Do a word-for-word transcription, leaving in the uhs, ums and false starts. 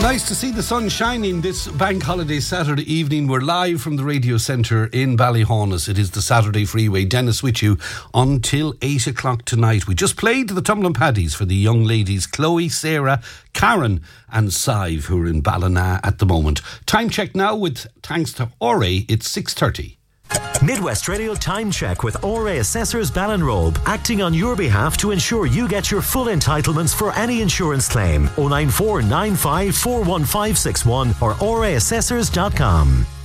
Nice to see the sun shining this bank holiday Saturday evening. We're live from the radio centre in Ballyhaunis. It is the Saturday Freeway. Dennis with you until eight o'clock tonight. We just played the Tumbling Paddies for the young ladies Chloe, Sarah, Karen and Sive, who are in Ballina at the moment. Time check now with thanks to O R A. It's six thirty. Midwest Radio Time Check with O R A Assessors Ballinrobe, acting on your behalf to ensure you get your full entitlements for any insurance claim. oh nine four nine five four one five six one or O R A assessors dot com.